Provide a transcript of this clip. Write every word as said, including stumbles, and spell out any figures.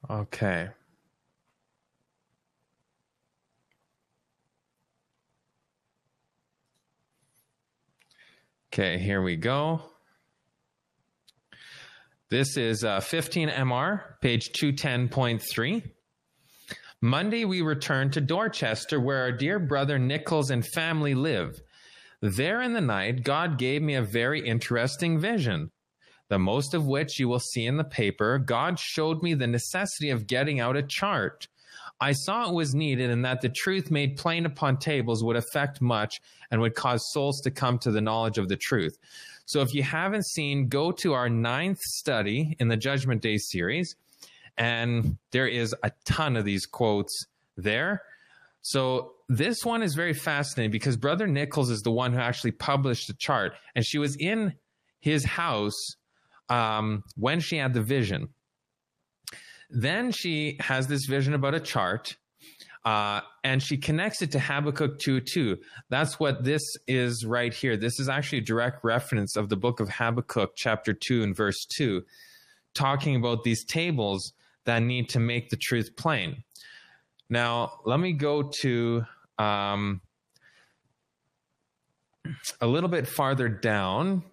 Okay. Okay, here we go. This is uh, fifteen M R, page two ten point three. Monday, we returned to Dorchester, where our dear brother Nichols and family live. There in the night, God gave me a very interesting vision, the most of which you will see in the paper. God showed me the necessity of getting out a chart. I saw it was needed and that the truth made plain upon tables would affect much and would cause souls to come to the knowledge of the truth. So if you haven't seen, go to our ninth study in the Judgment Day series, and there is a ton of these quotes there. So this one is very fascinating because Brother Nichols is the one who actually published the chart, and she was in his house um, when she had the vision. Then she has this vision about a chart, uh, and she connects it to Habakkuk two two. That's what this is right here. This is actually a direct reference of the book of Habakkuk, chapter two and verse two, talking about these tables that need to make the truth plain. Now, let me go to um, a little bit farther down